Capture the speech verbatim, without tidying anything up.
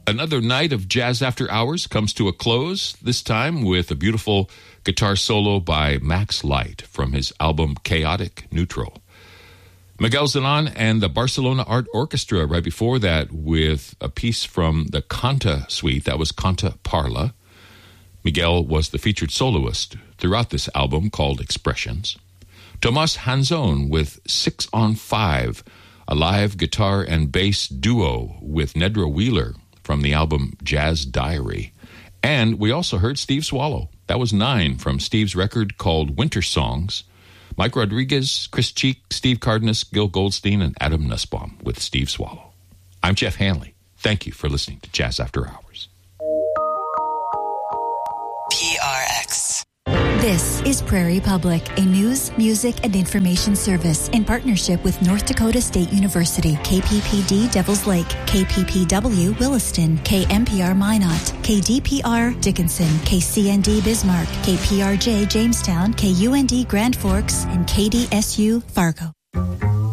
another night of Jazz After Hours comes to a close, this time with a beautiful guitar solo by Max Light from his album Chaotic Neutral. Miguel Zanon and the Barcelona Art Orchestra right before that with a piece from the Canta Suite. That was Canta Parla. Miguel was the featured soloist throughout this album called Expressions. Tomas Hanzon with Six on Five, a live guitar and bass duo with Nedra Wheeler from the album Jazz Diary. And we also heard Steve Swallow. That was nine from Steve's record called Winter Songs. Mike Rodriguez, Chris Cheek, Steve Cardenas, Gil Goldstein, and Adam Nussbaum with Steve Swallow. I'm Jeff Hanley. Thank you for listening to Jazz After Hours. P R X. This is Prairie Public, a news, music, and information service in partnership with North Dakota State University, K P P D Devils Lake, K P P W Williston, K M P R Minot, K D P R Dickinson, K C N D Bismarck, K P R J Jamestown, K U N D Grand Forks, and K D S U Fargo.